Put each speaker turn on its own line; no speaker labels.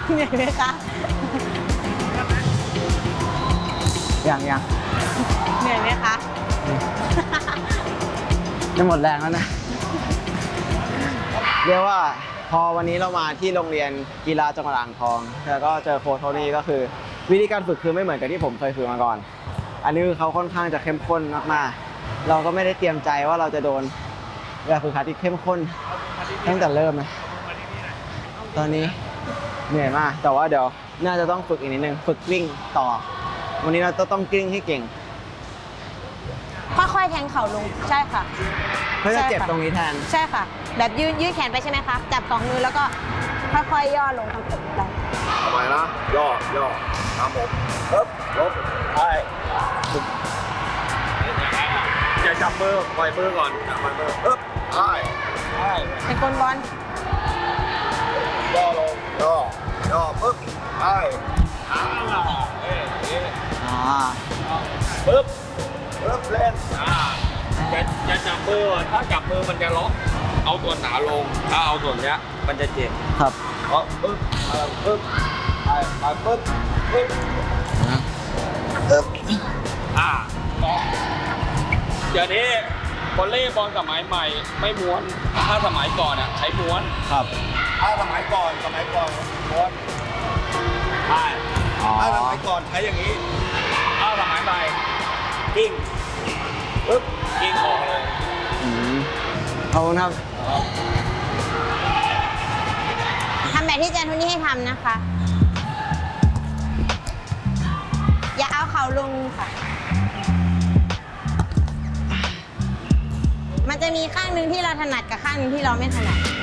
เหนื่อยไหมคะ
ยัง
เหนื่อยไหมคะ
จะหมดแรงแล้วนะเรียกว่าพอวันนี้เรามาที่โรงเรียนกีฬาจังหวัดอ่างทองแล้วก็เจอโค้ชโทนี่ก็คือวิธีการฝึกคือไม่เหมือนกับที่ผมเคยฝึกมาก่อนอันนี้คือเขาค่อนข้างจะเข้มข้นมากๆเราก็ไม่ได้เตรียมใจว่าเราจะโดนแบบฝึกหัดที่เข้มข้นตั้งแต่เริ่มนะตอนนี้เหนื่อยมากแต่ว่าเดี๋ยวน่าจะต้องฝึกอีกนิดนึงฝึกกลิ้งต่อวันนี้เราต้องกลิ้งให้เก่ง
ค่อยๆแทงเข่าลงใช่ค่ะ
เพื่อจะเจ็บตรงนี้แทน
ใช่ค่ะแบบยืดแขนไปใช่ไหมคะจับ2 มือแล้วก็ค่อยๆย่อลงทำแบบนั้น
ทำไมนะย่อทำผมปึ๊บลบไปอย่าจับมือปล่อยมือก่อนจับมือปึ๊บไป
เป็นกลบอล
ย่อลงย่อปึ๊บไปปึ๊บเล่นจะจับมือถ้าจับมือมันจะล็อกเอาตัวหนาลงถ้าเอาส่วนเนี้ยมันจะเจ็บ
ครับ
ปึ๊บปึ๊บไปปึ๊บเดี๋ยวนี้วอลเลย์บอลสมัยใหม่ไม่ม้วนถ้าสมัยก่อนอ่ะใช้ม้วน
ครับ
ถ้าสมัยก่อนม้วนใช่ถ้าสมัยก่อนใช้อย่างนี้ถ้าสมัยใหม่กิ้งปึ๊บกิ้งออกเลย
ขอบคุณครับ
ทำแบบที่อาจารย์โทนี่ให้ทำนะคะอย่าเอาเข่าลงค่ะมันจะมีข้างหนึ่งที่เราถนัดกับข้างหนึ่งที่เราไม่ถนัด